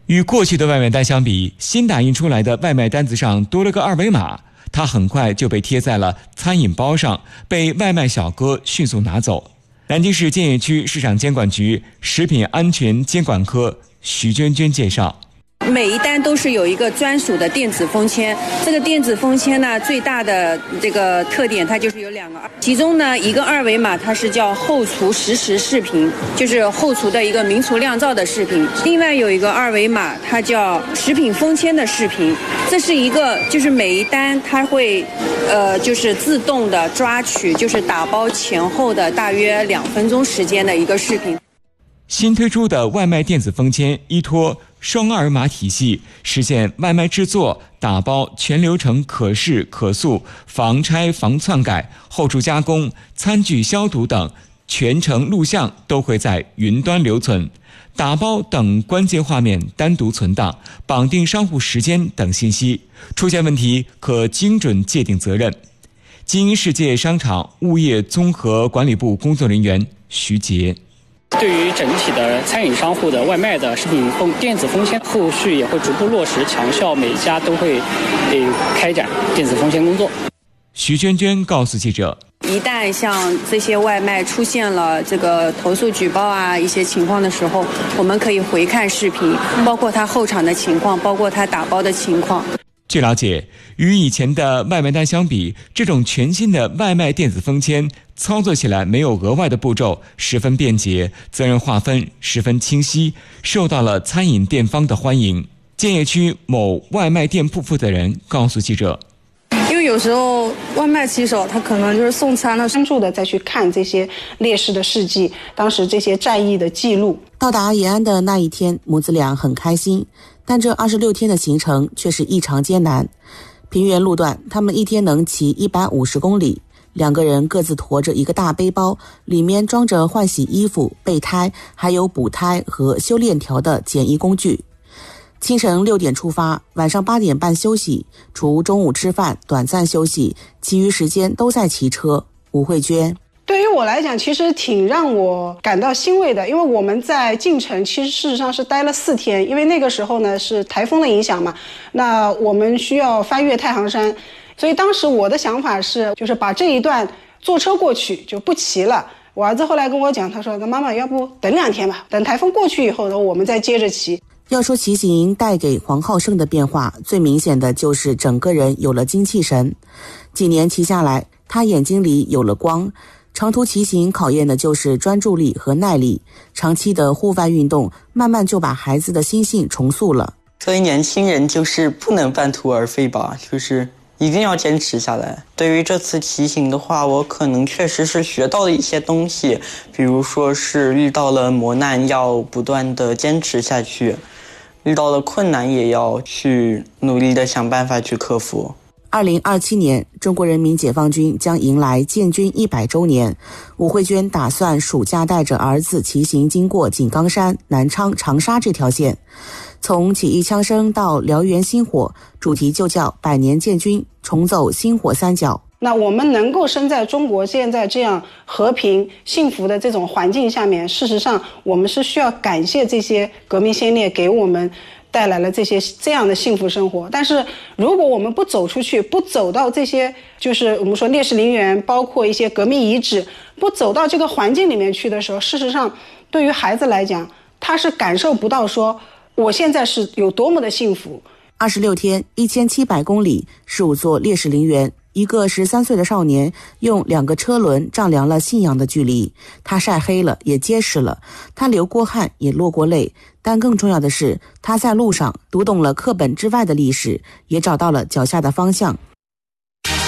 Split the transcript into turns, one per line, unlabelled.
与过去的外卖单相比，新打印出来的外卖单子上多了个二维码，它很快就被贴在了餐饮包上，被外卖小哥迅速拿走。南京市建邺区市场监管局食品安全监管科徐娟娟介绍，
每一单都是有一个专属的电子封签，这个电子封签呢，最大的这个特点它就是有2个，其中呢一个二维码它是叫后厨实时视频，就是后厨的一个明厨亮照的视频，另外有一个二维码它叫食品封签的视频，这是一个就是每一单它会就是自动的抓取就是打包前后的大约2分钟时间的一个视频。
新推出的外卖电子封签依托双二维码体系，实现外卖制作、打包全流程可视可塑，防拆防篡改，后厨加工、餐具消毒等全程录像都会在云端留存，打包等关键画面单独存档，绑定商户时间等信息，出现问题可精准界定责任。金世界商场物业综合管理部工作人员徐杰，
对于整体的餐饮商户的外卖的食品电子封签，后续也会逐步落实，强效每家都会开展电子封签工作。
徐娟娟告诉记者，
一旦像这些外卖出现了这个投诉举报啊一些情况的时候，我们可以回看视频，包括它后场的情况，包括它打包的情况。
据了解，与以前的外卖单相比，这种全新的外卖电子封签操作起来没有额外的步骤，十分便捷，责任划分十分清晰，受到了餐饮店方的欢迎。建邺区某外卖店铺负责人告诉记者，
因为有时候外卖骑手他可能就是送餐了，专注的再去看这些烈士的事迹，当时这些战役的记录。
到达延安的那一天，母子俩很开心，但这26天的行程却是异常艰难。平原路段，他们一天能骑150公里，2个人各自驮着一个大背包，里面装着换洗衣服、备胎，还有补胎和修链条的简易工具。清晨6点出发，晚上8点半休息，除中午吃饭、短暂休息，其余时间都在骑车。吴慧娟，
对于我来讲，其实挺让我感到欣慰的，因为我们在进城其实事实上是待了4天，因为那个时候呢是台风的影响嘛，那我们需要翻越太行山，所以当时我的想法是，就是把这一段坐车过去就不骑了。我儿子后来跟我讲，他说妈妈要不等2天吧，等台风过去以后呢，我们再接着骑。
要说骑行带给黄浩胜的变化，最明显的就是整个人有了精气神。几年骑下来，他眼睛里有了光。长途骑行考验的就是专注力和耐力，长期的户外运动慢慢就把孩子的心性重塑了。
作为年轻人，就是不能半途而废吧，就是一定要坚持下来。对于这次骑行的话，我可能确实是学到了一些东西，比如说是遇到了磨难要不断的坚持下去，遇到了困难也要去努力的想办法去克服。
2027年，中国人民解放军将迎来建军100周年。吴慧娟打算暑假带着儿子骑行经过井冈山、南昌、长沙这条线，从起义枪声到燎原星火，主题就叫100年建军，重走星火三角。
那我们能够生在中国现在这样和平幸福的这种环境下面，事实上我们是需要感谢这些革命先烈给我们带来了这样的幸福生活。但是如果我们不走出去，不走到这些就是我们说烈士陵园，包括一些革命遗址，不走到这个环境里面去的时候，事实上对于孩子来讲，他是感受不到说我现在是有多么的幸福。
26天1700公里，15座烈士陵园，一个13岁的少年用2个车轮丈量了信仰的距离。他晒黑了，也结实了，他流过汗，也落过泪，但更重要的是，他在路上读懂了课本之外的历史，也找到了脚下的方向。